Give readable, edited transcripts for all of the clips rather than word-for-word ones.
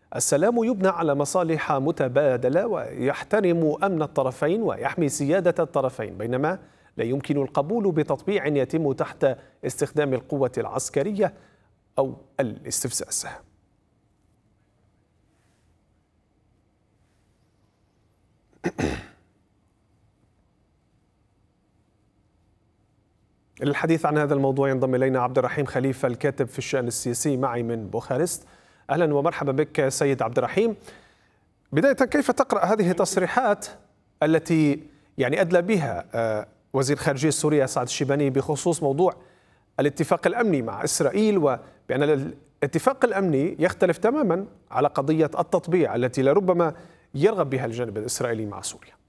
السلام يبنى على مصالح متبادلة ويحترم أمن الطرفين ويحمي سيادة الطرفين، بينما لا يمكن القبول بتطبيع يتم تحت استخدام القوة العسكرية أو الاستفزاز. للحديث عن هذا الموضوع ينضم إلينا عبد الرحيم خليفة الكاتب في الشأن السياسي معي من بوخارست. أهلا ومرحبا بك سيد عبد الرحيم. بداية، كيف تقرأ هذه التصريحات التي أدلى بها وزير خارجية سوريا سعد الشيباني بخصوص موضوع الاتفاق الأمني مع إسرائيل، وبأن الاتفاق الأمني يختلف تماما على قضية التطبيع التي لربما يرغب بها الجانب الإسرائيلي مع سوريا؟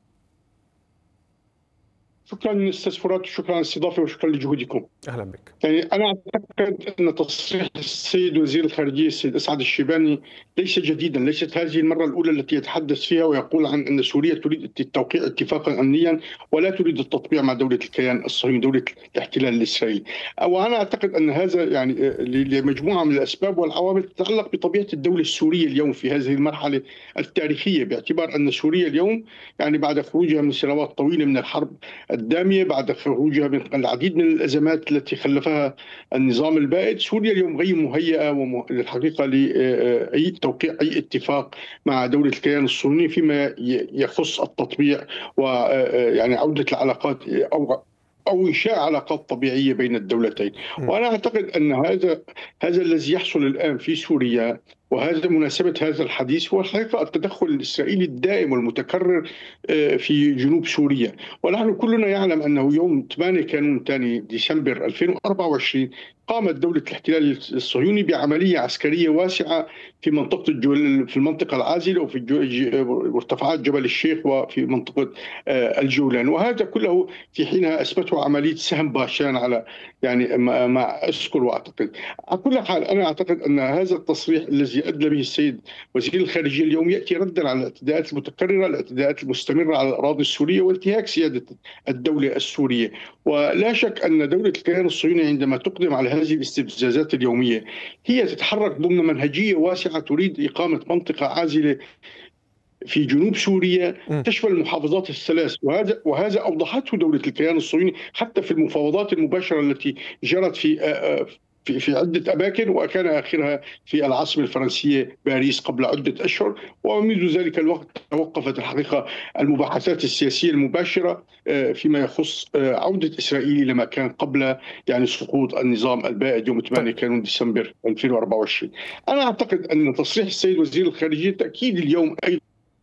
شكرا استاذ فرات، شكرا على الاستضافه وشكرا لجهودكم. اهلا بك. انا اعتقد ان تصريح السيد وزير الخارجيه السيد سعد الشيباني ليس جديدا، ليست هذه المره الاولى التي يتحدث فيها ويقول عن ان سوريا تريد توقيع اتفاقا امنيا ولا تريد التطبيع مع دوله الكيان الصهيوني، دوله الاحتلال الاسرائيلي. وانا اعتقد ان هذا لمجموعه من الاسباب والعوامل تتعلق بطبيعه الدوله السوريه اليوم في هذه المرحله التاريخيه، باعتبار ان سوريا اليوم بعد خروجها من سنوات طويله من الحرب الدامية، بعد خروجها من العديد من الأزمات التي خلفها النظام البائد، سوريا اليوم غير مهيئة للحقيقة لأي توقيع أي اتفاق مع دولة الكيان الصهيوني فيما يخص التطبيع عودة العلاقات أو إنشاء علاقات طبيعية بين الدولتين. وأنا أعتقد أن هذا الذي يحصل الآن في سوريا، وهذا مناسبة هذا الحديث، هو الحقيقة التدخل الإسرائيلي الدائم والمتكرر في جنوب سوريا. ونحن كلنا يعلم أنه يوم 8 كانون ثاني ديسمبر 2024 قامت دولة الاحتلال الصهيوني بعملية عسكرية واسعة في في المنطقة العازلة وفي مرتفعات جبل الشيخ وفي منطقة الجولان، وهذا كله في حينها أثبته عملية سهم باشان على ما أذكر. وأعتقد على كل حال أنا أعتقد أن هذا التصريح الذي أدلى به السيد وزير الخارجية اليوم يأتي ردا على الاعتداءات المتكررة، الاعتداءات المستمرة على الأراضي السورية وانتهاك سيادة الدولة السورية. ولا شك أن دولة الكيان الصهيوني عندما تقدم على هذه الاستفزازات اليومية هي تتحرك ضمن منهجية واسعة تريد إقامة منطقة عازلة في جنوب سوريا تشمل المحافظات الثلاث، وهذا أوضحته دولة الكيان الصهيوني حتى في المفاوضات المباشرة التي جرت في عدة أماكن، وكان آخرها في العاصمة الفرنسية باريس قبل عدة أشهر. ومنذ ذلك الوقت توقفت الحقيقة المباحثات السياسية المباشرة فيما يخص عودة إسرائيل لما كان قبل سقوط النظام البائد يوم 8 كانون ديسمبر 2024. أنا أعتقد أن تصريح السيد وزير الخارجية تأكيد اليوم أيضا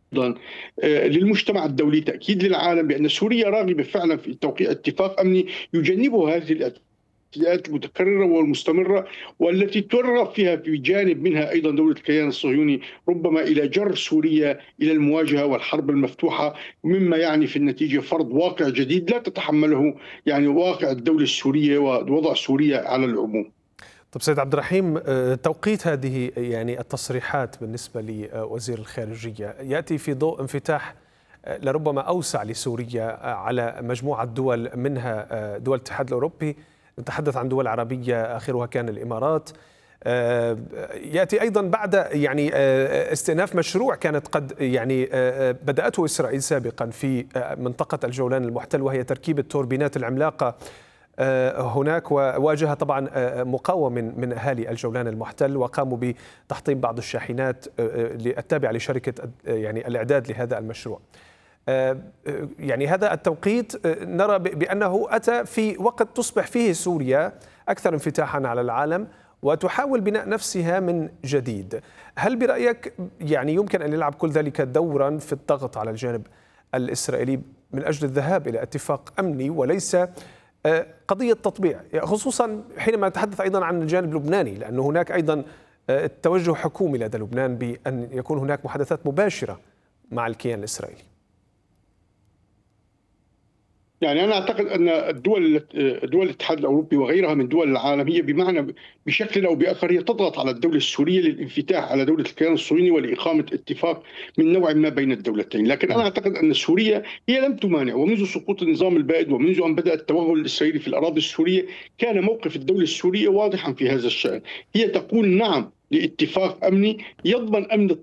للمجتمع الدولي، تأكيد للعالم بأن سوريا راغبة فعلا في توقيع اتفاق أمني يجنبه هذه الاعتداءات المتكررة والمستمرة، والتي ترغب فيها بجانب منها أيضا دولة الكيان الصهيوني ربما إلى جر سوريا إلى المواجهة والحرب المفتوحة، مما في النتيجة فرض واقع جديد لا تتحمله واقع الدولة السورية ووضع سوريا على العموم. طب سيد عبد الرحيم، توقيت هذه التصريحات بالنسبة لوزير الخارجية يأتي في ضوء انفتاح لربما أوسع لسوريا على مجموعة دول، منها دول الاتحاد الأوروبي، نتحدث عن دول عربية آخرها كان الإمارات. يأتي أيضا بعد استئناف مشروع كانت قد بدأته إسرائيل سابقا في منطقة الجولان المحتل، وهي تركيب التوربينات العملاقة هناك، وواجه طبعا مقاومة من أهالي الجولان المحتل، وقاموا بتحطيم بعض الشاحنات التابعة لشركة الإعداد لهذا المشروع. هذا التوقيت نرى بأنه أتى في وقت تصبح فيه سوريا أكثر انفتاحا على العالم وتحاول بناء نفسها من جديد. هل برأيك يمكن أن يلعب كل ذلك دورا في الضغط على الجانب الإسرائيلي من أجل الذهاب إلى اتفاق أمني وليس قضية تطبيع، خصوصا حينما نتحدث أيضا عن الجانب اللبناني، لأن هناك أيضا توجه حكومي لدى لبنان بأن يكون هناك محادثات مباشرة مع الكيان الإسرائيلي؟ أنا أعتقد أن دول الاتحاد الأوروبي وغيرها من دول العالم هي بشكل أو بآخر هي تضغط على الدولة السورية للانفتاح على دولة الكيان الصهيوني ولإقامة اتفاق من نوع ما بين الدولتين. لكن أنا أعتقد أن سوريا هي لم تمانع، ومنذ سقوط النظام البائد ومنذ أن بدأ التوغل الإسرائيلي في الأراضي السورية كان موقف الدولة السورية واضحا في هذا الشأن. هي تقول نعم لاتفاق أمني يضمن أمن